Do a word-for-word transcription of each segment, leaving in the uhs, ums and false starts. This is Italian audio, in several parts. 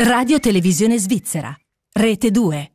Radio Televisione Svizzera, Rete due.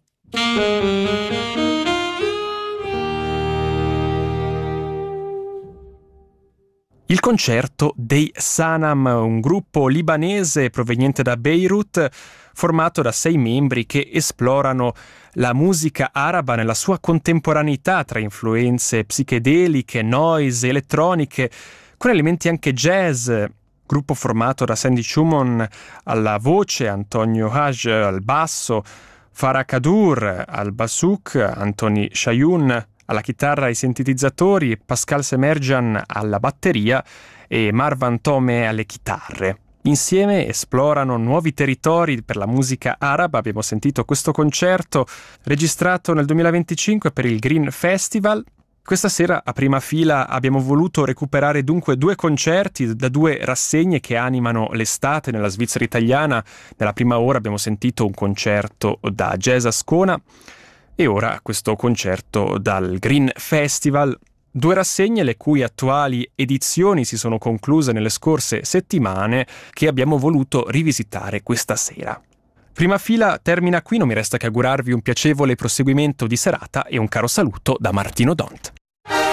Il concerto dei Sanam, un gruppo libanese proveniente da Beirut, formato da sei membri che esplorano la musica araba nella sua contemporaneità tra influenze psichedeliche, noise, elettroniche, con elementi anche jazz. Gruppo formato da Sandy Chumon alla voce, Antonio Haj al basso, Farah Kadur al bassouk, Anthony Shayoun alla chitarra e ai sintetizzatori, Pascal Semerjan alla batteria e Marwan Tome alle chitarre. Insieme esplorano nuovi territori per la musica araba. Abbiamo sentito questo concerto registrato nel duemilaventicinque per il Green Festival. Questa sera a prima fila abbiamo voluto recuperare dunque due concerti da due rassegne che animano l'estate nella Svizzera italiana. Nella prima ora abbiamo sentito un concerto da Jazz Ascona e ora questo concerto dal Green Festival. Due rassegne le cui attuali edizioni si sono concluse nelle scorse settimane, che abbiamo voluto rivisitare questa sera. Prima fila termina qui, non mi resta che augurarvi un piacevole proseguimento di serata e un caro saluto da Martino Dont.